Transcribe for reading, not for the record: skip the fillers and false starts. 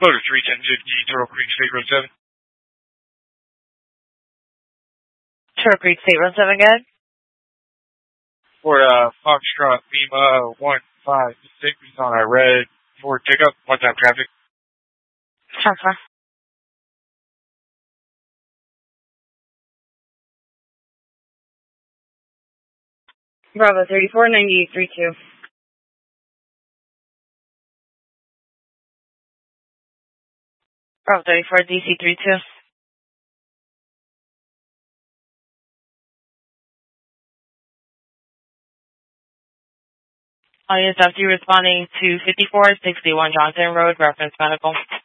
Motor 31050, Turtle Creek State Road 7. Turtle Creek State Road 7, good. For Foxtrot Lima 156 on our red Ford pickup, one-time traffic. Transfer. Bravo 34, 9832. Bravo 34, DC 32. Audience FD responding to 5461 Johnson Road, reference medical.